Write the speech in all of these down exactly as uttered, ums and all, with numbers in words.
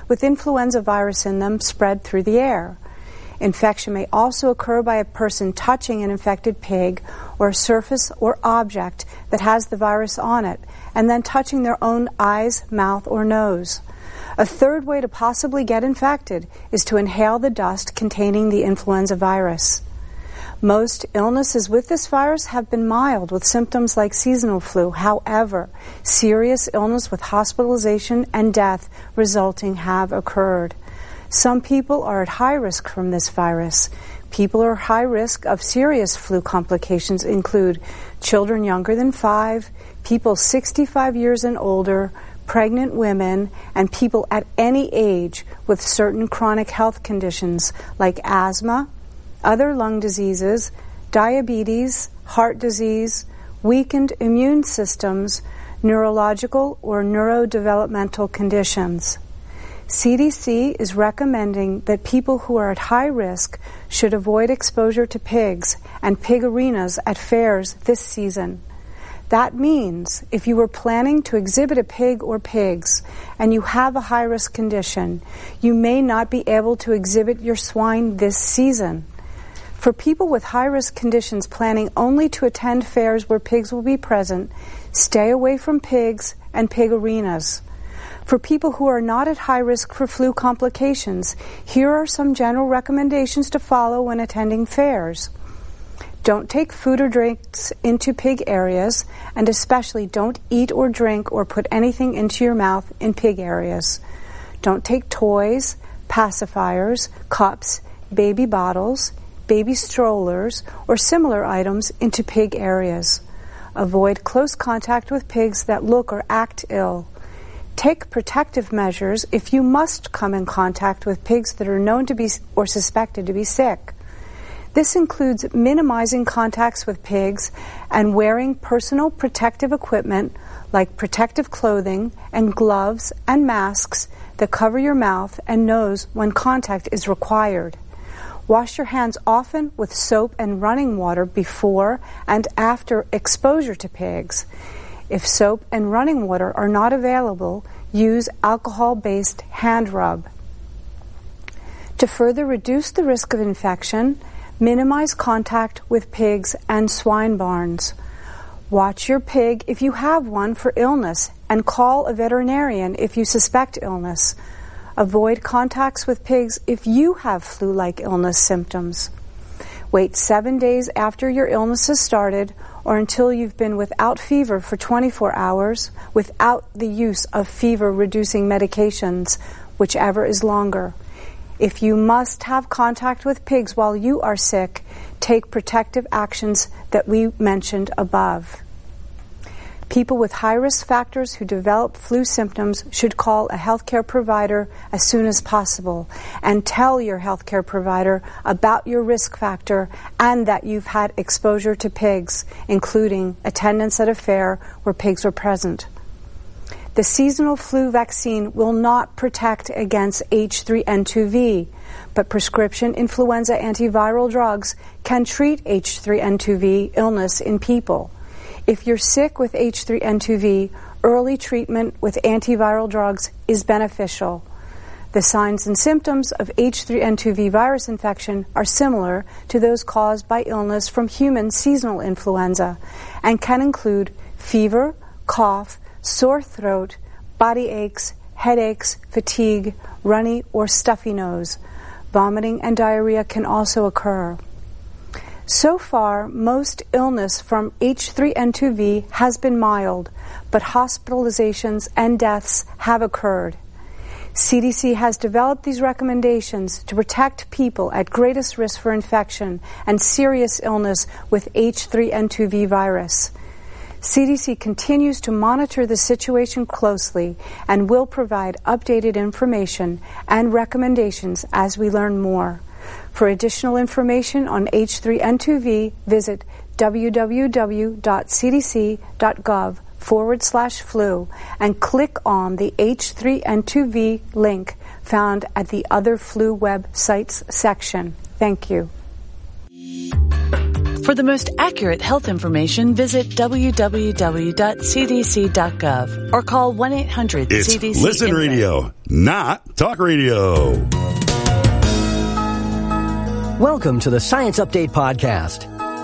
with influenza virus in them spread through the air. Infection may also occur by a person touching an infected pig or a surface or object that has the virus on it, and then touching their own eyes, mouth, or nose. A third way to possibly get infected is to inhale the dust containing the influenza virus. Most illnesses with this virus have been mild, with symptoms like seasonal flu. However, serious illness with hospitalization and death resulting have occurred. Some people are at high risk from this virus. People at high risk of serious flu complications include children younger than five, people sixty-five years and older, pregnant women, and people at any age with certain chronic health conditions like asthma, other lung diseases, diabetes, heart disease, weakened immune systems, neurological or neurodevelopmental conditions. C D C is recommending that people who are at high risk should avoid exposure to pigs and pig arenas at fairs this season. That means if you were planning to exhibit a pig or pigs and you have a high-risk condition, you may not be able to exhibit your swine this season. For people with high-risk conditions planning only to attend fairs where pigs will be present, stay away from pigs and pig arenas. For people who are not at high risk for flu complications, here are some general recommendations to follow when attending fairs. Don't take food or drinks into pig areas, and especially don't eat or drink or put anything into your mouth in pig areas. Don't take toys, pacifiers, cups, baby bottles, baby strollers, or similar items into pig areas. Avoid close contact with pigs that look or act ill. Take protective measures if you must come in contact with pigs that are known to be or suspected to be sick. This includes minimizing contacts with pigs and wearing personal protective equipment like protective clothing and gloves and masks that cover your mouth and nose when contact is required. Wash your hands often with soap and running water before and after exposure to pigs. If soap and running water are not available, use alcohol-based hand rub. To further reduce the risk of infection, minimize contact with pigs and swine barns. Watch your pig if you have one for illness and call a veterinarian if you suspect illness. Avoid contacts with pigs if you have flu-like illness symptoms. Wait seven days after your illness has started or until you've been without fever for twenty-four hours without the use of fever-reducing medications, whichever is longer. If you must have contact with pigs while you are sick, take protective actions that we mentioned above. People with high-risk factors who develop flu symptoms should call a healthcare provider as soon as possible and tell your healthcare provider about your risk factor and that you've had exposure to pigs, including attendance at a fair where pigs were present. The seasonal flu vaccine will not protect against H three N two V, but prescription influenza antiviral drugs can treat H three N two V illness in people. If you're sick with H three N two V, early treatment with antiviral drugs is beneficial. The signs and symptoms of H three N two V virus infection are similar to those caused by illness from human seasonal influenza and can include fever, cough, sore throat, body aches, headaches, fatigue, runny or stuffy nose. Vomiting and diarrhea can also occur. So far, most illness from H three N two V has been mild, but hospitalizations and deaths have occurred. C D C has developed these recommendations to protect people at greatest risk for infection and serious illness with H three N two V virus. C D C continues to monitor the situation closely and will provide updated information and recommendations as we learn more. For additional information on H three N two V, visit www.cdc.gov forward slash flu and click on the H three N two V link found at the Other Flu websites section. Thank you. For the most accurate health information, visit w w w dot c d c dot gov or call one eight hundred C D C. It's Listen Radio, not Talk Radio. Welcome to the Science Update Podcast.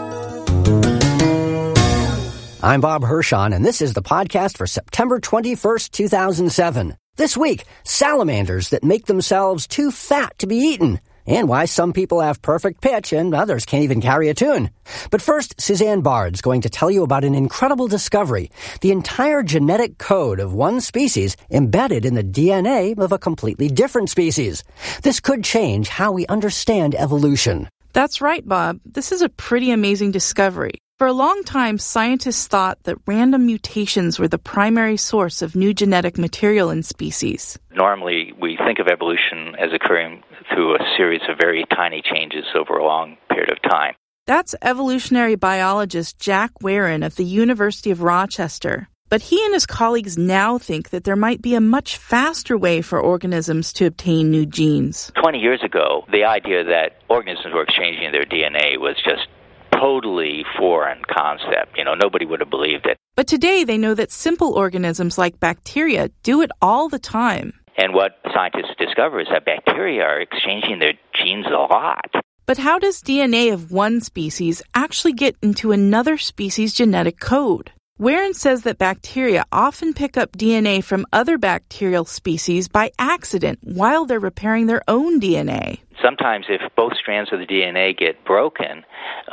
I'm Bob Hirschon, and this is the podcast for September twenty-first, two thousand seven. This week, salamanders that make themselves too fat to be eaten, and why some people have perfect pitch and others can't even carry a tune. But first, Suzanne Bard's going to tell you about an incredible discovery, the entire genetic code of one species embedded in the D N A of a completely different species. This could change how we understand evolution. That's right, Bob. This is a pretty amazing discovery. For a long time, scientists thought that random mutations were the primary source of new genetic material in species. Normally, we think of evolution as occurring through a series of very tiny changes over a long period of time. That's evolutionary biologist Jack Warren of the University of Rochester. But he and his colleagues now think that there might be a much faster way for organisms to obtain new genes. Twenty years ago, the idea that organisms were exchanging their D N A was just totally foreign concept. You know, nobody would have believed it. But today they know that simple organisms like bacteria do it all the time. And what scientists discover is that bacteria are exchanging their genes a lot. But how does D N A of one species actually get into another species' genetic code? Warren says that bacteria often pick up D N A from other bacterial species by accident while they're repairing their own D N A. Sometimes if both strands of the D N A get broken,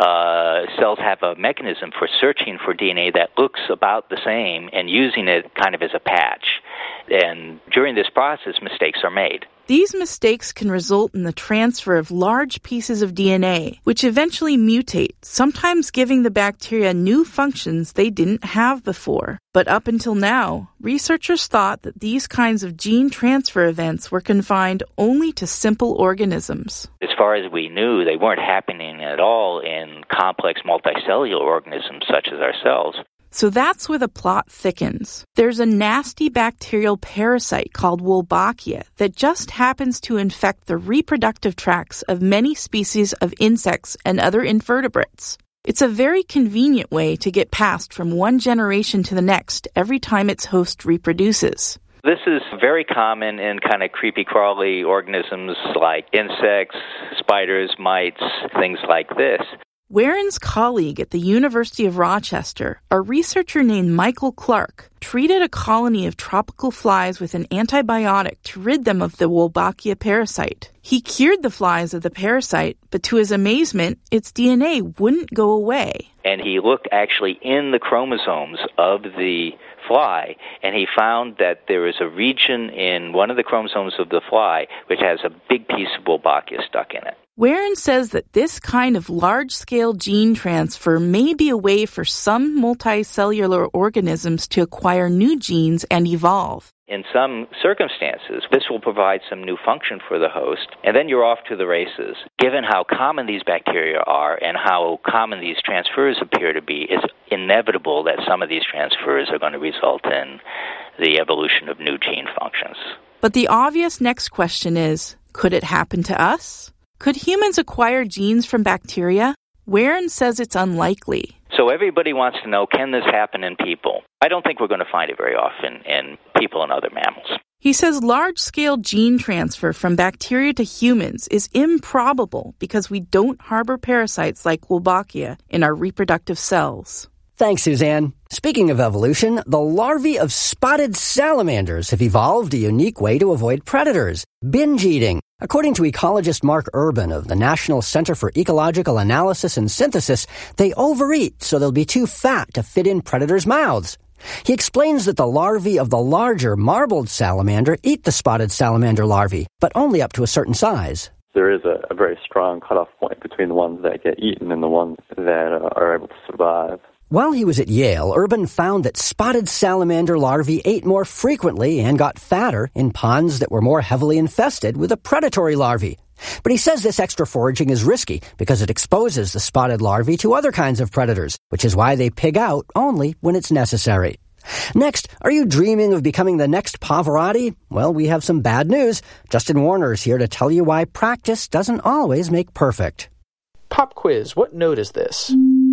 uh, cells have a mechanism for searching for D N A that looks about the same and using it kind of as a patch. And during this process, mistakes are made. These mistakes can result in the transfer of large pieces of D N A, which eventually mutate, sometimes giving the bacteria new functions they didn't have before. But up until now, researchers thought that these kinds of gene transfer events were confined only to simple organisms. As far as we knew, they weren't happening at all in complex multicellular organisms such as ourselves. So that's where the plot thickens. There's a nasty bacterial parasite called Wolbachia that just happens to infect the reproductive tracts of many species of insects and other invertebrates. It's a very convenient way to get passed from one generation to the next every time its host reproduces. This is very common in kind of creepy-crawly organisms like insects, spiders, mites, things like this. Warren's colleague at the University of Rochester, a researcher named Michael Clark, treated a colony of tropical flies with an antibiotic to rid them of the Wolbachia parasite. He cured the flies of the parasite, but to his amazement, its D N A wouldn't go away. And he looked actually in the chromosomes of the fly, and he found that there is a region in one of the chromosomes of the fly which has a big piece of Wolbachia stuck in it. Warren says that this kind of large-scale gene transfer may be a way for some multicellular organisms to acquire new genes and evolve. In some circumstances, this will provide some new function for the host, and then you're off to the races. Given how common these bacteria are and how common these transfers appear to be, it's inevitable that some of these transfers are going to result in the evolution of new gene functions. But the obvious next question is, could it happen to us? Could humans acquire genes from bacteria? Warren says it's unlikely. So everybody wants to know, can this happen in people? I don't think we're going to find it very often in people and other mammals. He says large-scale gene transfer from bacteria to humans is improbable because we don't harbor parasites like Wolbachia in our reproductive cells. Thanks, Suzanne. Speaking of evolution, the larvae of spotted salamanders have evolved a unique way to avoid predators, binge eating. According to ecologist Mark Urban of the National Center for Ecological Analysis and Synthesis, they overeat so they'll be too fat to fit in predators' mouths. He explains that the larvae of the larger marbled salamander eat the spotted salamander larvae, but only up to a certain size. There is a, a very strong cutoff point between the ones that get eaten and the ones that uh, are able to survive. While he was at Yale, Urban found that spotted salamander larvae ate more frequently and got fatter in ponds that were more heavily infested with a predatory larvae. But he says this extra foraging is risky because it exposes the spotted larvae to other kinds of predators, which is why they pig out only when it's necessary. Next, are you dreaming of becoming the next Pavarotti? Well, we have some bad news. Justin Warner is here to tell you why practice doesn't always make perfect. Pop quiz, what note is this?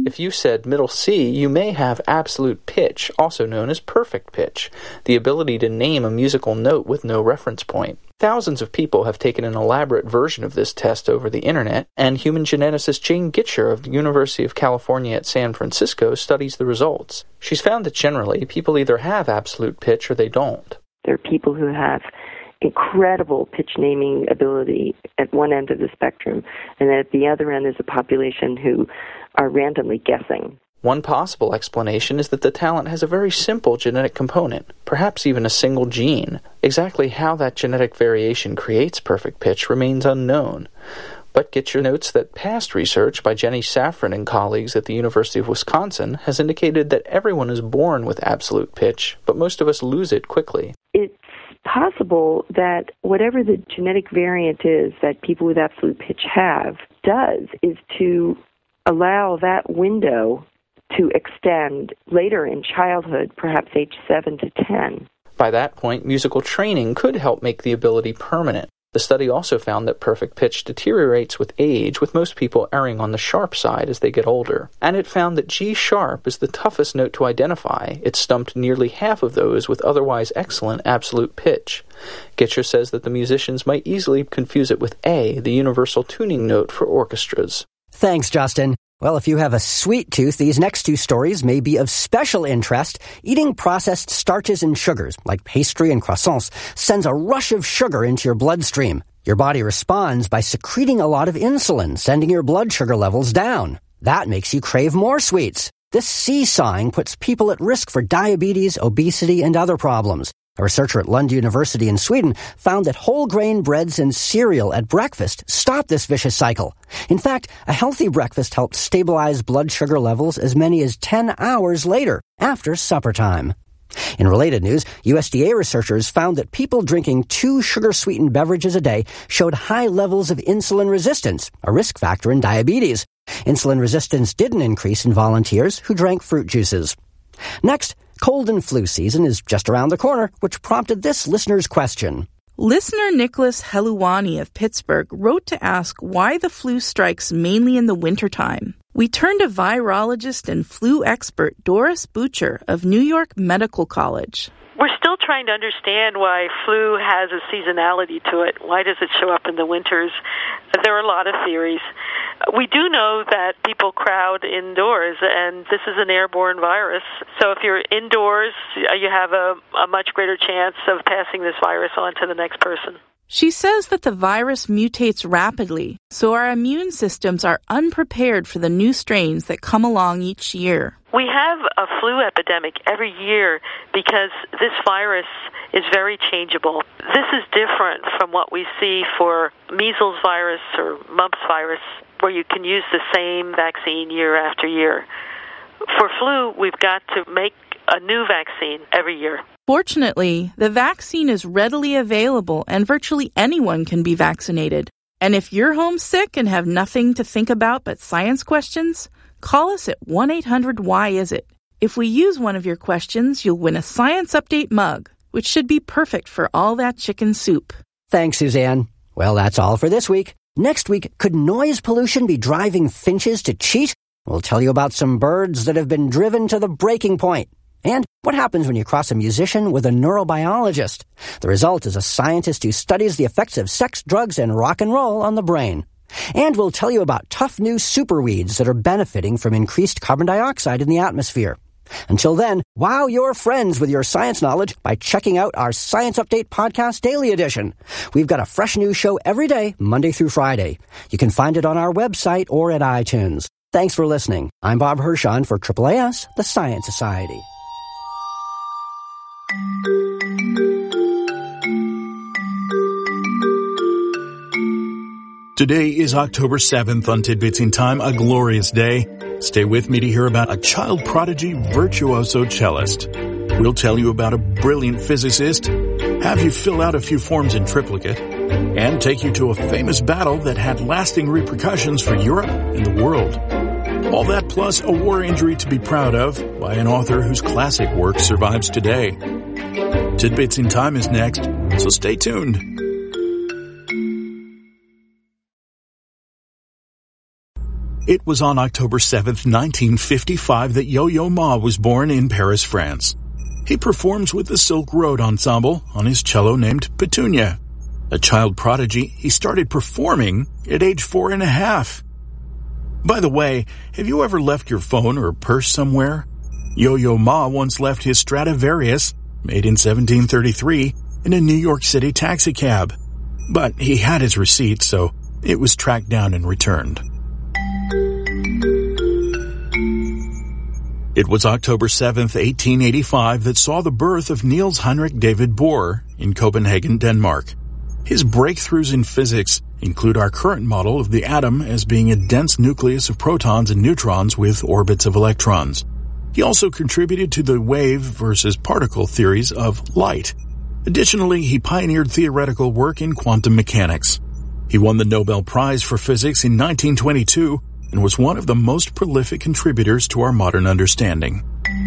If you said middle C, you may have absolute pitch, also known as perfect pitch, the ability to name a musical note with no reference point. Thousands of people have taken an elaborate version of this test over the internet, and human geneticist Jane Gitcher of the University of California at San Francisco studies the results. She's found that generally people either have absolute pitch or they don't. There are people who have incredible pitch naming ability at one end of the spectrum, and then at the other end is a population who are randomly guessing. One possible explanation is that the talent has a very simple genetic component, perhaps even a single gene. Exactly how that genetic variation creates perfect pitch remains unknown. But Gitcher notes that past research by Jenny Safran and colleagues at the University of Wisconsin has indicated that everyone is born with absolute pitch, but most of us lose it quickly. It's possible that whatever the genetic variant is that people with absolute pitch have does is to allow that window to extend later in childhood, perhaps age seven to ten. By that point, musical training could help make the ability permanent. The study also found that perfect pitch deteriorates with age, with most people erring on the sharp side as they get older. And it found that G sharp is the toughest note to identify. It stumped nearly half of those with otherwise excellent absolute pitch. Gitcher says that the musicians might easily confuse it with A, the universal tuning note for orchestras. Thanks, Justin. Well, if you have a sweet tooth, these next two stories may be of special interest. Eating processed starches and sugars, like pastry and croissants, sends a rush of sugar into your bloodstream. Your body responds by secreting a lot of insulin, sending your blood sugar levels down. That makes you crave more sweets. This seesawing puts people at risk for diabetes, obesity, and other problems. A researcher at Lund University in Sweden found that whole grain breads and cereal at breakfast stop this vicious cycle. In fact, a healthy breakfast helps stabilize blood sugar levels as many as ten hours later, after supper time. In related news, U S D A researchers found that people drinking two sugar-sweetened beverages a day showed high levels of insulin resistance, a risk factor in diabetes. Insulin resistance didn't increase in volunteers who drank fruit juices. Next, cold and flu season is just around the corner, which prompted this listener's question. Listener Nicholas Heluwani of Pittsburgh wrote to ask why the flu strikes mainly in the wintertime. We turned to virologist and flu expert Doris Butcher of New York Medical College. We're still trying to understand why flu has a seasonality to it. Why does it show up in the winters? There are a lot of theories. We do know that people crowd indoors, and this is an airborne virus. So if you're indoors, you have a, a much greater chance of passing this virus on to the next person. She says that the virus mutates rapidly, so our immune systems are unprepared for the new strains that come along each year. We have a flu epidemic every year because this virus is very changeable. This is different from what we see for measles virus or mumps virus, where you can use the same vaccine year after year. For flu, we've got to make a new vaccine every year. Fortunately, the vaccine is readily available and virtually anyone can be vaccinated. And if you're homesick and have nothing to think about but science questions, call us at one eight hundred why is it. If we use one of your questions, you'll win a Science Update mug, which should be perfect for all that chicken soup. Thanks, Suzanne. Well, that's all for this week. Next week, could noise pollution be driving finches to cheat? We'll tell you about some birds that have been driven to the breaking point. And what happens when you cross a musician with a neurobiologist? The result is a scientist who studies the effects of sex, drugs, and rock and roll on the brain. And we'll tell you about tough new superweeds that are benefiting from increased carbon dioxide in the atmosphere. Until then, wow your friends with your science knowledge by checking out our Science Update Podcast Daily Edition. We've got a fresh new show every day, Monday through Friday. You can find it on our website or at iTunes. Thanks for listening. I'm Bob Hirschon for triple A S, the Science Society. Today is October seventh on Tidbits in Time, a glorious day. Stay with me to hear about a child prodigy virtuoso cellist. We'll tell you about a brilliant physicist, have you fill out a few forms in triplicate, and take you to a famous battle that had lasting repercussions for Europe and the world. All that plus a war injury to be proud of by an author whose classic work survives today. Tidbits in Time is next, so stay tuned. It was on October seventh, nineteen fifty-five that Yo-Yo Ma was born in Paris, France. He performs with the Silk Road Ensemble on his cello named Petunia. A child prodigy, he started performing at age four and a half. By the way, have you ever left your phone or purse somewhere? Yo-Yo Ma once left his Stradivarius, made in seventeen thirty-three, in a New York City taxicab. But he had his receipt, so it was tracked down and returned. It was October seventh, eighteen eighty-five that saw the birth of Niels Henrik David Bohr in Copenhagen, Denmark. His breakthroughs in physics include our current model of the atom as being a dense nucleus of protons and neutrons with orbits of electrons. He also contributed to the wave versus particle theories of light. Additionally, he pioneered theoretical work in quantum mechanics. He won the Nobel Prize for Physics in nineteen twenty-two and was one of the most prolific contributors to our modern understanding.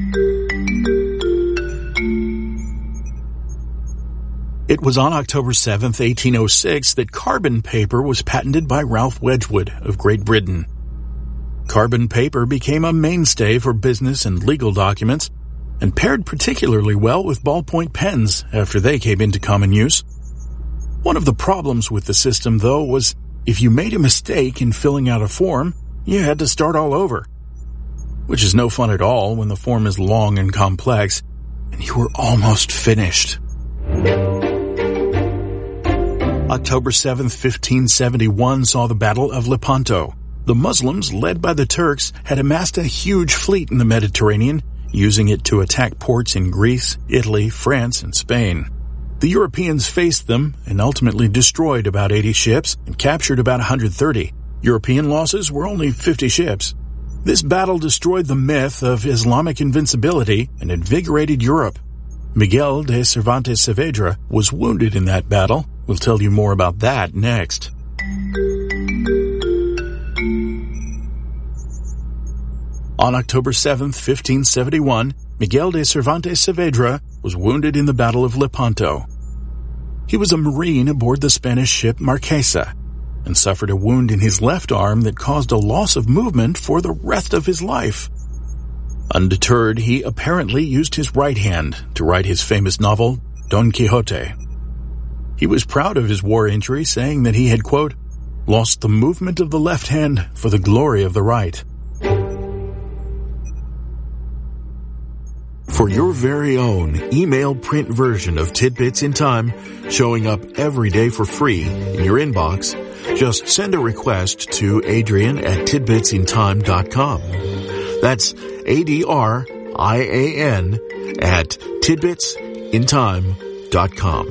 It was on October seventh, eighteen oh six that carbon paper was patented by Ralph Wedgwood of Great Britain. Carbon paper became a mainstay for business and legal documents and paired particularly well with ballpoint pens after they came into common use. One of the problems with the system, though, was if you made a mistake in filling out a form, you had to start all over, which is no fun at all when the form is long and complex, and you were almost finished. October seventh, fifteen seventy-one saw the Battle of Lepanto. The Muslims, led by the Turks, had amassed a huge fleet in the Mediterranean, using it to attack ports in Greece, Italy, France, and Spain. The Europeans faced them and ultimately destroyed about eighty ships and captured about one hundred thirty. European losses were only fifty ships. This battle destroyed the myth of Islamic invincibility and invigorated Europe. Miguel de Cervantes Saavedra was wounded in that battle. We'll tell you more about that next. On October seventh, fifteen seventy-one, Miguel de Cervantes Saavedra was wounded in the Battle of Lepanto. He was a Marine aboard the Spanish ship Marquesa and suffered a wound in his left arm that caused a loss of movement for the rest of his life. Undeterred, he apparently used his right hand to write his famous novel, Don Quixote. He was proud of his war injury, saying that he had, quote, lost the movement of the left hand for the glory of the right. For your very own email print version of Tidbits in Time, showing up every day for free in your inbox, just send a request to Adrian at tidbits in time dot com. That's A D R I A N at tidbits in time dot com.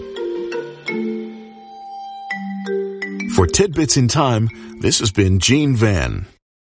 For Tidbits in Time, this has been Gene Van.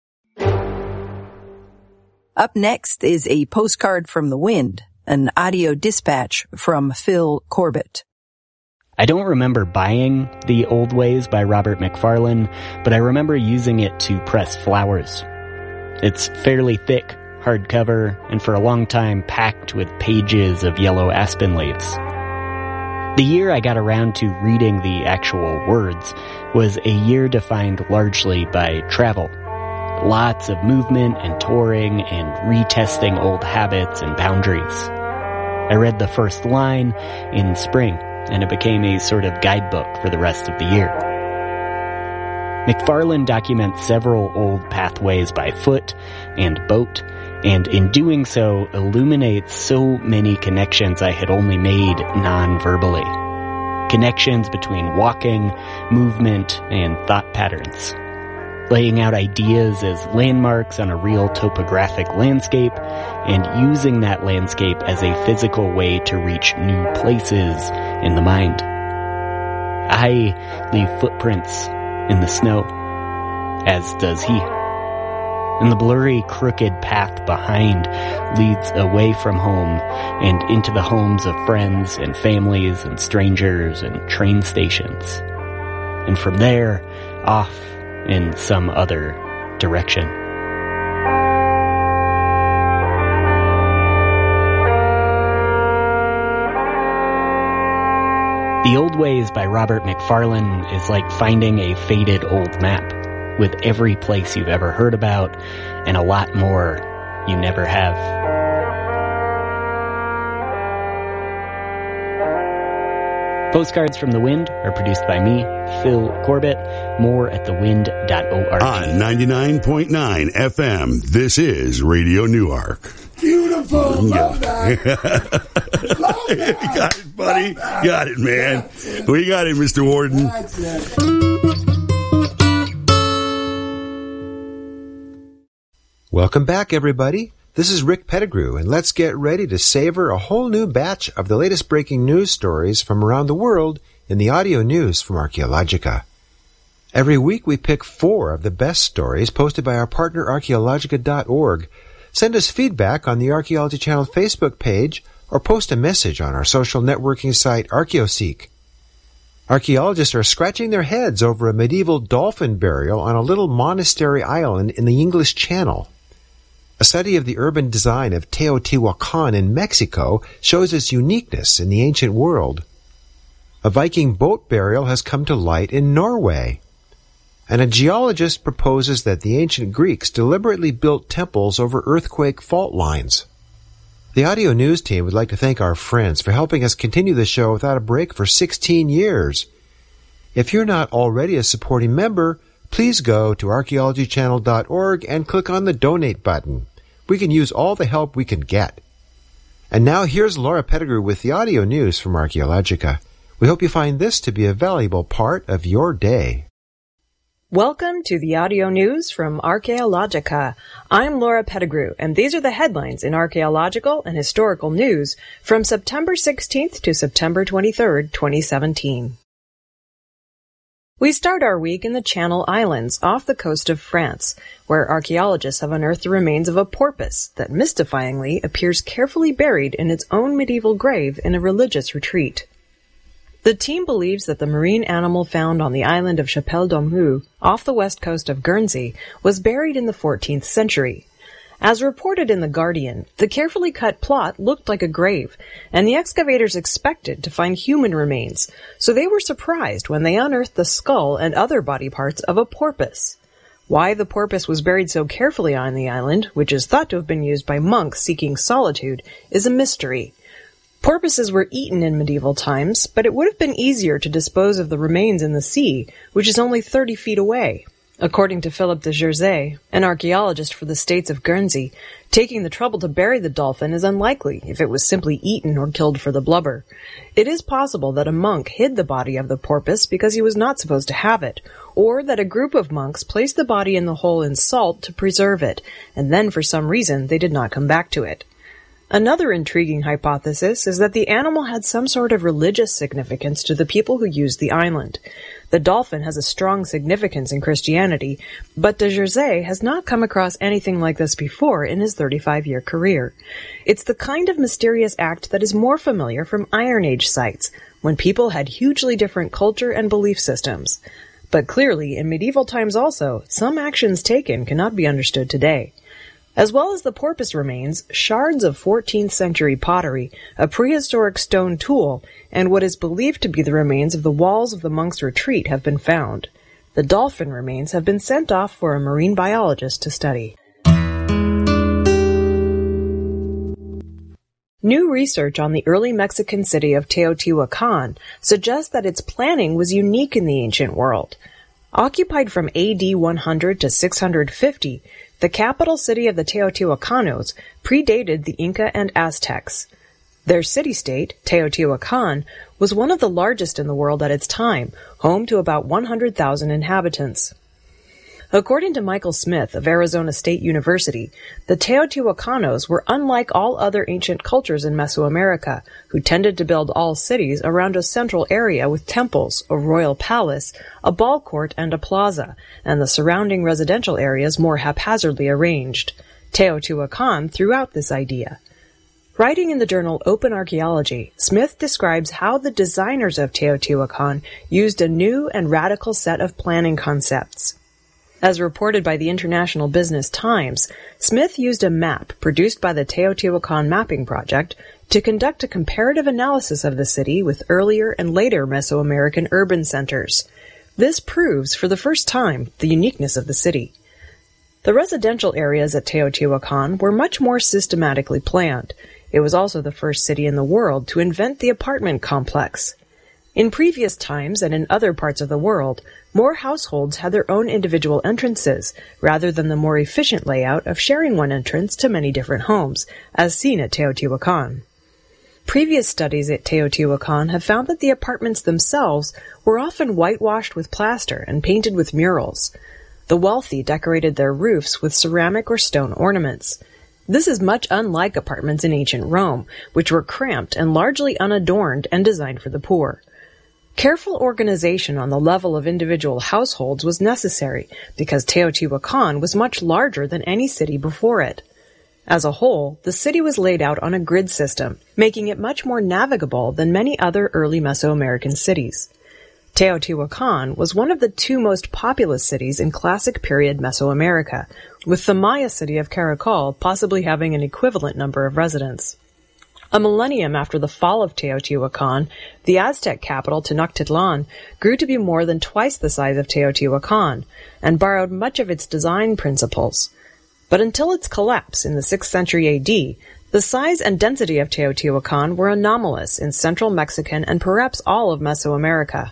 Up next is a postcard from the wind, an audio dispatch from Phil Corbett. I don't remember buying The Old Ways by Robert Macfarlane, but I remember using it to press flowers. It's fairly thick, hardcover, and for a long time packed with pages of yellow aspen leaves. The year I got around to reading the actual words was a year defined largely by travel. Lots of movement and touring and retesting old habits and boundaries. I read the first line in spring, and it became a sort of guidebook for the rest of the year. Macfarlane documents several old pathways by foot and boat, and in doing so illuminates so many connections I had only made non-verbally. Connections between walking, movement, and thought patterns. Laying out ideas as landmarks on a real topographic landscape, and using that landscape as a physical way to reach new places in the mind. I leave footprints in the snow, as does he. And the blurry, crooked path behind leads away from home and into the homes of friends and families and strangers and train stations. And from there, off in some other direction. The Old Ways by Robert Macfarlane is like finding a faded old map. with every place you've ever heard about and a lot more you never have. Postcards from the Wind are produced by me, Phil Corbett. More at the wind dot org. On ninety-nine point nine F M, this is Radio Newark. Beautiful. Love that. Love that. You got it, buddy. Got it, man. We got it, Mister Warden. Welcome back, everybody. This is Rick Pettigrew, and let's get ready to savor a whole new batch of the latest breaking news stories from around the world in the audio news from Archaeologica. Every week we pick four of the best stories posted by our partner archaeologica dot org. Send us feedback on the Archaeology Channel Facebook page or post a message on our social networking site ArchaeoSeek. Archaeologists are scratching their heads over a medieval dolphin burial on a little monastery island in the English Channel. A study of the urban design of Teotihuacan in Mexico shows its uniqueness in the ancient world. A Viking boat burial has come to light in Norway. And a geologist proposes that the ancient Greeks deliberately built temples over earthquake fault lines. The audio news team would like to thank our friends for helping us continue the show without a break for sixteen years. If you're not already a supporting member, please go to archaeology channel dot org and click on the donate button. We can use all the help we can get. And now here's Laura Pettigrew with the audio news from Archaeologica. We hope you find this to be a valuable part of your day. Welcome to the audio news from Archaeologica. I'm Laura Pettigrew, and these are the headlines in archaeological and historical news from September sixteenth to September twenty-third, twenty seventeen. We start our week in the Channel Islands off the coast of France, where archaeologists have unearthed the remains of a porpoise that mystifyingly appears carefully buried in its own medieval grave in a religious retreat. The team believes that the marine animal found on the island of Chapelle d'Omhu, off the west coast of Guernsey, was buried in the fourteenth century. As reported in The Guardian, the carefully cut plot looked like a grave, and the excavators expected to find human remains, so they were surprised when they unearthed the skull and other body parts of a porpoise. Why the porpoise was buried so carefully on the island, which is thought to have been used by monks seeking solitude, is a mystery. Porpoises were eaten in medieval times, but it would have been easier to dispose of the remains in the sea, which is only thirty feet away. According to Philip de Jersey, an archaeologist for the States of Guernsey, taking the trouble to bury the dolphin is unlikely if it was simply eaten or killed for the blubber. It is possible that a monk hid the body of the porpoise because he was not supposed to have it, or that a group of monks placed the body in the hole in salt to preserve it, and then for some reason they did not come back to it. Another intriguing hypothesis is that the animal had some sort of religious significance to the people who used the island. The dolphin has a strong significance in Christianity, but de Jersey has not come across anything like this before in his thirty-five-year career. It's the kind of mysterious act that is more familiar from Iron Age sites, when people had hugely different culture and belief systems. But clearly, in medieval times also, some actions taken cannot be understood today. As well as the porpoise remains, shards of fourteenth century pottery, a prehistoric stone tool, and what is believed to be the remains of the walls of the monks' retreat have been found. The dolphin remains have been sent off for a marine biologist to study. New research on the early Mexican city of Teotihuacan suggests that its planning was unique in the ancient world. Occupied from A D one hundred to six hundred fifty, the capital city of the Teotihuacanos predated the Inca and Aztecs. Their city-state, Teotihuacan, was one of the largest in the world at its time, home to about one hundred thousand inhabitants. According to Michael Smith of Arizona State University, the Teotihuacanos were unlike all other ancient cultures in Mesoamerica, who tended to build all cities around a central area with temples, a royal palace, a ball court, and a plaza, and the surrounding residential areas more haphazardly arranged. Teotihuacan threw out this idea. Writing in the journal Open Archaeology, Smith describes how the designers of Teotihuacan used a new and radical set of planning concepts. As reported by the International Business Times, Smith used a map produced by the Teotihuacan Mapping Project to conduct a comparative analysis of the city with earlier and later Mesoamerican urban centers. This proves, for the first time, the uniqueness of the city. The residential areas at Teotihuacan were much more systematically planned. It was also the first city in the world to invent the apartment complex. In previous times and in other parts of the world, more households had their own individual entrances, rather than the more efficient layout of sharing one entrance to many different homes, as seen at Teotihuacan. Previous studies at Teotihuacan have found that the apartments themselves were often whitewashed with plaster and painted with murals. The wealthy decorated their roofs with ceramic or stone ornaments. This is much unlike apartments in ancient Rome, which were cramped and largely unadorned and designed for the poor. Careful organization on the level of individual households was necessary because Teotihuacan was much larger than any city before it. As a whole, the city was laid out on a grid system, making it much more navigable than many other early Mesoamerican cities. Teotihuacan was one of the two most populous cities in classic period Mesoamerica, with the Maya city of Caracol possibly having an equivalent number of residents. A millennium after the fall of Teotihuacan, the Aztec capital Tenochtitlan grew to be more than twice the size of Teotihuacan, and borrowed much of its design principles. But until its collapse in the sixth century A D, the size and density of Teotihuacan were anomalous in central Mexican and perhaps all of Mesoamerica.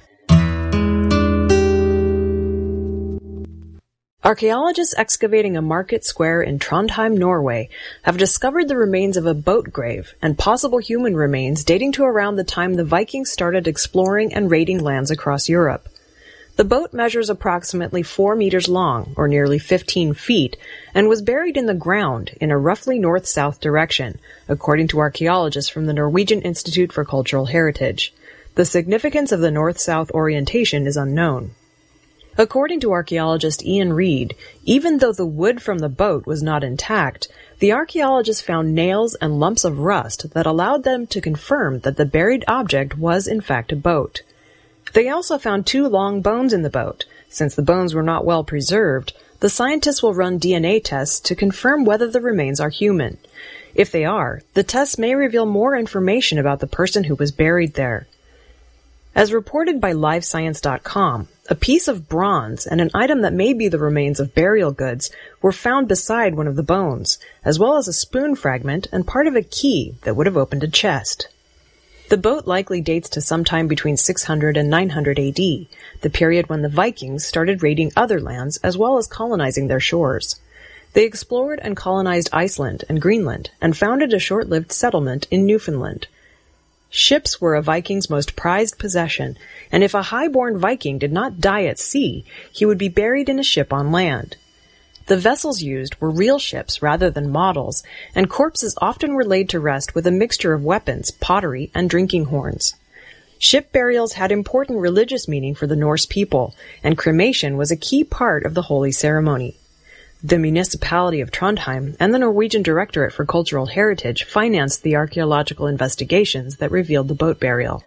Archaeologists excavating a market square in Trondheim, Norway, have discovered the remains of a boat grave and possible human remains dating to around the time the Vikings started exploring and raiding lands across Europe. The boat measures approximately four meters long, or nearly fifteen feet, and was buried in the ground in a roughly north-south direction, according to archaeologists from the Norwegian Institute for Cultural Heritage. The significance of the north-south orientation is unknown. According to archaeologist Ian Reed, even though the wood from the boat was not intact, the archaeologists found nails and lumps of rust that allowed them to confirm that the buried object was in fact a boat. They also found two long bones in the boat. Since the bones were not well preserved, the scientists will run D N A tests to confirm whether the remains are human. If they are, the tests may reveal more information about the person who was buried there. As reported by live science dot com, a piece of bronze and an item that may be the remains of burial goods were found beside one of the bones, as well as a spoon fragment and part of a key that would have opened a chest. The boat likely dates to sometime between six hundred and nine hundred A D, the period when the Vikings started raiding other lands as well as colonizing their shores. They explored and colonized Iceland and Greenland and founded a short-lived settlement in Newfoundland. Ships were a Viking's most prized possession, and if a high-born Viking did not die at sea, he would be buried in a ship on land. The vessels used were real ships rather than models, and corpses often were laid to rest with a mixture of weapons, pottery, and drinking horns. Ship burials had important religious meaning for the Norse people, and cremation was a key part of the holy ceremony. The municipality of Trondheim and the Norwegian Directorate for Cultural Heritage financed the archaeological investigations that revealed the boat burial.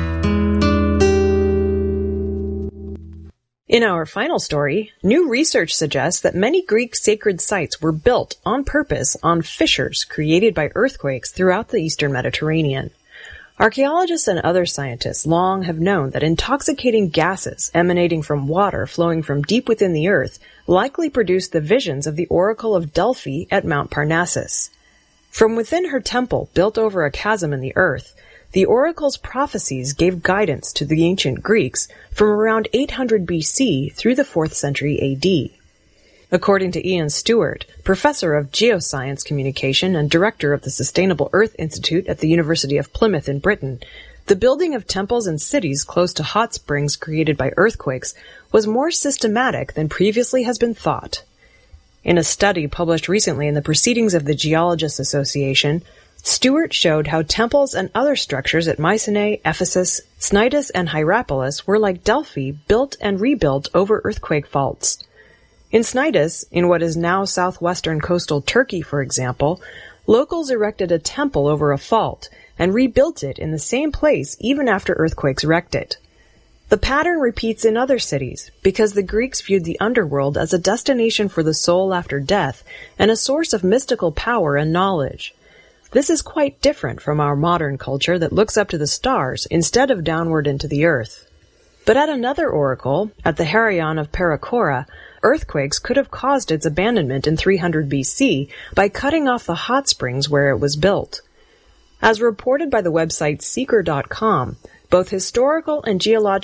In our final story, new research suggests that many Greek sacred sites were built on purpose on fissures created by earthquakes throughout the eastern Mediterranean. Archaeologists and other scientists long have known that intoxicating gases emanating from water flowing from deep within the earth likely produced the visions of the Oracle of Delphi at Mount Parnassus. From within her temple, built over a chasm in the earth, the oracle's prophecies gave guidance to the ancient Greeks from around eight hundred B C through the fourth century A D. According to Ian Stewart, professor of geoscience communication and director of the Sustainable Earth Institute at the University of Plymouth in Britain, the building of temples and cities close to hot springs created by earthquakes was more systematic than previously has been thought. In a study published recently in the Proceedings of the Geologists Association, Stewart showed how temples and other structures at Mycenae, Ephesus, Cnidus, and Hierapolis were like Delphi, built and rebuilt over earthquake faults. In Cnidus, in what is now southwestern coastal Turkey, for example, locals erected a temple over a fault and rebuilt it in the same place even after earthquakes wrecked it. The pattern repeats in other cities because the Greeks viewed the underworld as a destination for the soul after death and a source of mystical power and knowledge. This is quite different from our modern culture that looks up to the stars instead of downward into the earth. But at another oracle, at the Harion of Paracora, earthquakes could have caused its abandonment in three hundred B C by cutting off the hot springs where it was built. As reported by the website Seeker dot com, both historical and geological